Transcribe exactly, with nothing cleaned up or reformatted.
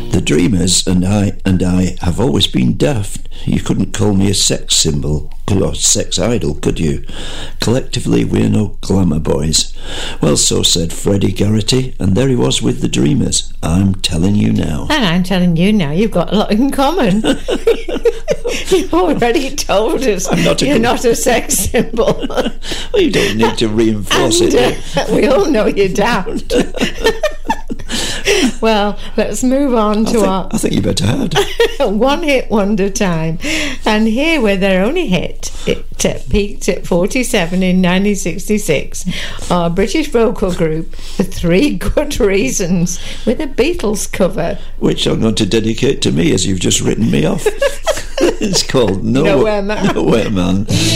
The Dreamers and I and I have always been daft. You couldn't call me a sex symbol or sex idol, could you? Collectively, we're no glamour boys. Well, so said Freddie Garrity, and there he was with the Dreamers. I'm telling you now. And I'm telling you now, you've got a lot in common. You've already told us I'm not a you're com- not a sex symbol. Well, you don't need to reinforce and, it. Uh, we all know you're daft. Well, let's move on to I think, our I think you better had. one hit wonder time. And here, where their only hit, it uh, peaked at forty-seven in nineteen sixty-six, our British vocal group, The Three Good Reasons, with a Beatles cover. Which I'm going to dedicate to me, as you've just written me off. It's called No- Nowhere Man. Nowhere Man.